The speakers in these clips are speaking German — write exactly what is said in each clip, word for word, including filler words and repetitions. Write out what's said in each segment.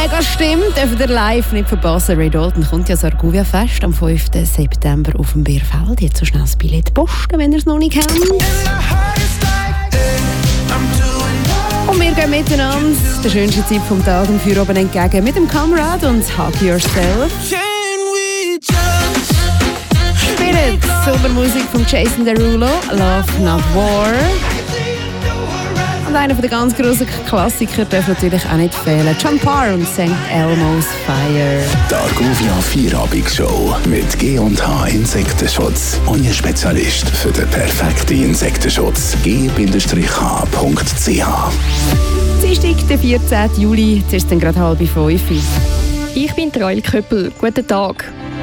mega stimmt, dürft ihr live nicht verpassen. Ray Dalton kommt ja das Argovia Fest am fünften September auf dem Bierfeld. Jetzt so schnell das Billett posten, wenn ihr es noch nicht kennt. Und wir gehen miteinander der schönsten Zeit vom Tag und für oben entgegen mit dem Comrade und Hug Yourself. Spirit, Sommermusik von Jason Derulo, Love Not War. Und einer der ganz grossen Klassiker darf natürlich auch nicht fehlen. John Parr und Sankt Elmo's Fire. Die Argovia Vier-Abend-Show mit G und H Insektenschutz. Euer Spezialist für den perfekten Insektenschutz. g Bindestrich h punkt c h. Dienstag, der vierzehnten Juli, jetzt ist es dann gerade halb fünf. Ich bin Roel Köppel. Guten Tag.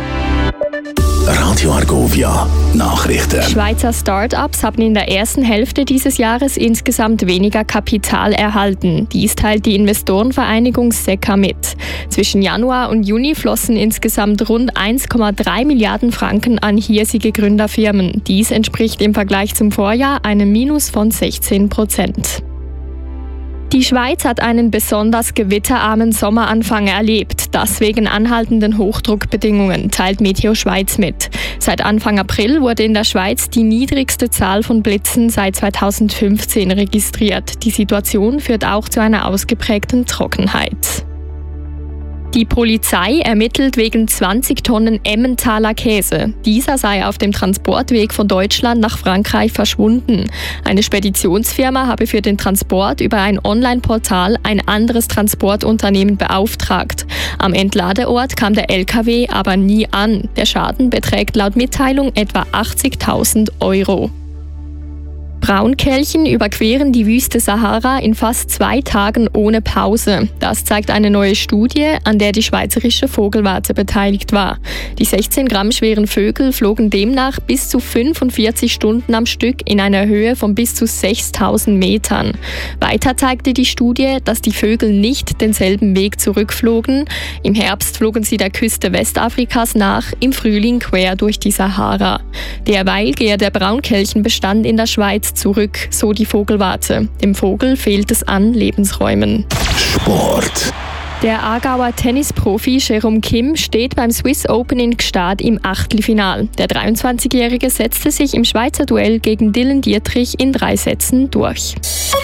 Radio Argovia Nachrichten. Schweizer Start-ups haben in der ersten Hälfte dieses Jahres insgesamt weniger Kapital erhalten. Dies teilt die Investorenvereinigung S E C A mit. Zwischen Januar und Juni flossen insgesamt rund eins Komma drei Milliarden Franken an hiesige Gründerfirmen. Dies entspricht im Vergleich zum Vorjahr einem Minus von sechzehn Prozent. Die Schweiz hat einen besonders gewitterarmen Sommeranfang erlebt. Das wegen anhaltenden Hochdruckbedingungen, teilt Meteo Schweiz mit. Seit Anfang April wurde in der Schweiz die niedrigste Zahl von Blitzen seit zweitausendfünfzehn registriert. Die Situation führt auch zu einer ausgeprägten Trockenheit. Die Polizei ermittelt wegen zwanzig Tonnen Emmentaler Käse. Dieser sei auf dem Transportweg von Deutschland nach Frankreich verschwunden. Eine Speditionsfirma habe für den Transport über ein Online-Portal ein anderes Transportunternehmen beauftragt. Am Entladeort kam der L K W aber nie an. Der Schaden beträgt laut Mitteilung etwa achtzigtausend Euro. Braunkelchen überqueren die Wüste Sahara in fast zwei Tagen ohne Pause. Das zeigt eine neue Studie, an der die Schweizerische Vogelwarte beteiligt war. Die sechzehn Gramm schweren Vögel flogen demnach bis zu fünfundvierzig Stunden am Stück in einer Höhe von bis zu sechstausend Metern. Weiter zeigte die Studie, dass die Vögel nicht denselben Weg zurückflogen. Im Herbst flogen sie der Küste Westafrikas nach, im Frühling quer durch die Sahara. Derweil gehe der Braunkelchenbestand in der Schweiz zurück, so die Vogelwarte. Dem Vogel fehlt es an Lebensräumen. Sport. Der Aargauer Tennisprofi Jerome Kim steht beim Swiss Open in Gstaad im Achtelfinal. Der dreiundzwanzigjährige setzte sich im Schweizer Duell gegen Dylan Dietrich in drei Sätzen durch.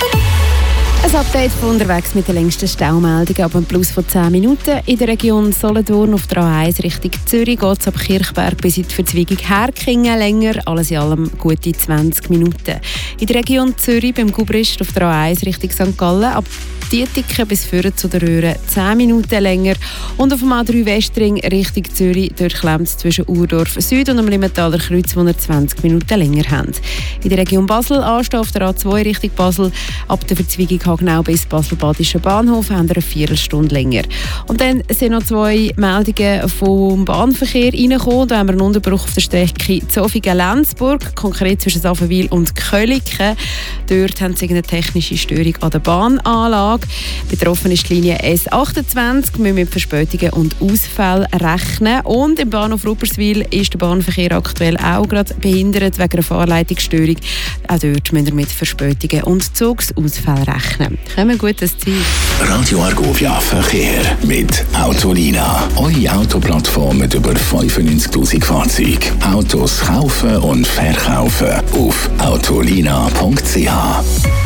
Ein Update von unterwegs mit der längsten Staumeldung ab einem Plus von zehn Minuten. In der Region Solothurn auf der A eins Richtung Zürich geht es ab Kirchberg bis in die Verzweigung Herkingen länger. Alles in allem gute zwanzig Minuten. In der Region Zürich beim Gubrist auf der A eins Richtung Sankt Gallen ab Dietiken bis vorne zu der Röhre zehn Minuten länger. Und auf dem A drei Westring Richtung Zürich durchklemmt es zwischen Urdorf Süd und dem Limmentaler Kreuz, wo wir zwanzig Minuten länger haben. In der Region Basel anstehen auf der A zwei Richtung Basel ab der Verzweigung Hagenau bis Basel-Badischen Bahnhof haben wir eine Viertelstunde länger. Und dann sind noch zwei Meldungen vom Bahnverkehr reingekommen. Da haben wir einen Unterbruch auf der Strecke Zofingen-Lenzburg, konkret zwischen Saffenwil und Köliken. Dort haben sie eine technische Störung an der Bahnanlage. Betroffen ist die Linie S achtundzwanzig. Wir müssen mit Verspätungen und Ausfällen rechnen. Und im Bahnhof Rupperswil ist der Bahnverkehr aktuell auch gerade behindert wegen einer Fahrleitungsstörung. Auch dort müssen wir mit Verspätungen und Zugsausfällen rechnen. Kommen wir gut ans Ziel. Radio Argovia Verkehr mit Autolina. Eure Autoplattform mit über fünfundneunzigtausend Fahrzeugen. Autos kaufen und verkaufen auf autolina punkt c h.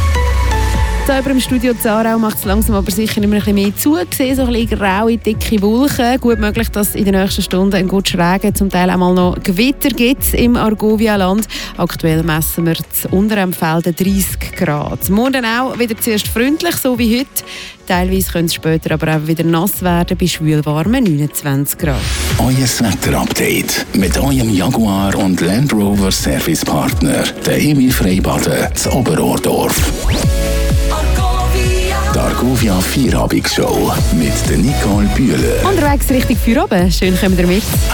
Da über im Studio Zarau macht es langsam aber sicher immer ein bisschen mehr zu. Gesehen, so ein bisschen graue, dicke Wolken. Gut möglich, dass es in den nächsten Stunden ein gut schrägen, zum Teil auch mal noch Gewitter gibt im Argovia-Land. Aktuell messen wir zu Unterempfelden dreißig Grad. Morgen auch wieder zuerst freundlich, so wie heute. Teilweise könnte es später aber auch wieder nass werden, bei schwülwarmen neunundzwanzig Grad. Euer Wetter-Update mit eurem Jaguar und Land Rover Servicepartner, der Emil Freibaden zu Oberordorf. Die Argovia Vier-Abend-Show mit der Nicole Bühler. Unterwegs Richtung Feierabend. Schön, kommen ihr mit.